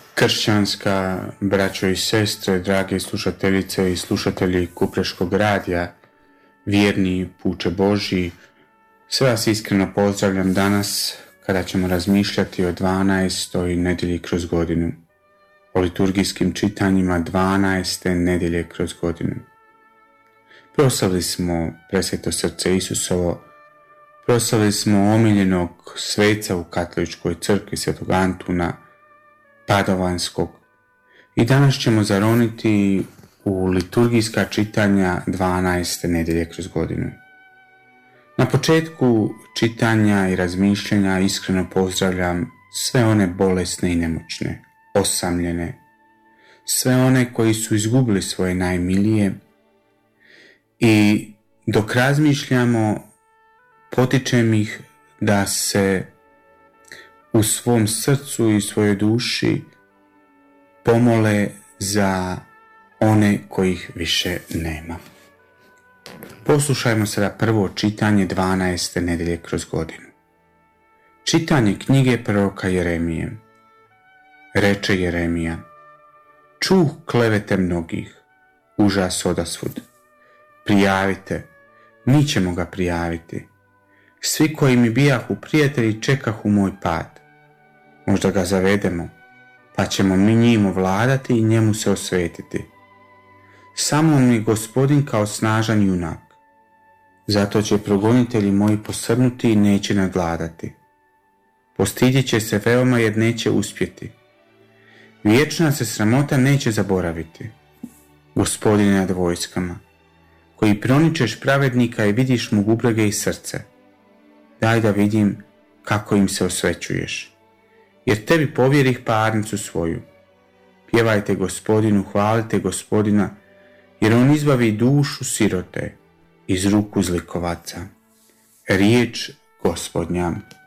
Kršćanska braćo i sestre, drage slušateljice i slušatelji Kupreškog radija, vjerni puče Božji, sve vas iskreno pozdravljam danas kada ćemo razmišljati o 12. nedjelji kroz godinu, o liturgijskim čitanjima 12. nedjelje kroz godinu. Proslavili smo Presveto srce Isusovo, proslavili smo omiljenog sveca u Katoličkoj crkvi Svetog Antuna Padovanskog i danas ćemo zaroniti u liturgijska čitanja 12. nedjelje kroz godinu. Na početku čitanja i razmišljanja iskreno pozdravljam sve one bolesne i nemoćne, osamljene, sve one koji su izgubili svoje najmilije i dok razmišljamo potičem ih da se u svom srcu i svojoj duši pomole za one kojih više nema. Poslušajmo sada prvo čitanje 12. nedjelje kroz godinu. Čitanje knjige proroka Jeremije. Reče Jeremija: čuh klevete mnogih, užas odasvud. Prijavite, mi ćemo ga prijaviti. Svi koji mi bijahu prijatelji čekahu moj pad. Možda ga zavedemo, pa ćemo mi njim ovladati i njemu se osvetiti. Samo mi Gospodin kao snažan junak. Zato će progonitelji moji posrnuti i neće nadvladati. Postidjet će se veoma jer neće uspjeti. Vječna se sramota neće zaboraviti. Gospodine nad vojskama, koji proničeš pravednika i vidiš mu bubrege i srce, daj da vidim kako im se osvećuješ. Jer tebi povjerih parnicu svoju. Pjevajte Gospodinu, hvalite Gospodina, jer on izbavi dušu sirote iz ruku zlikovaca. Riječ Gospodnja.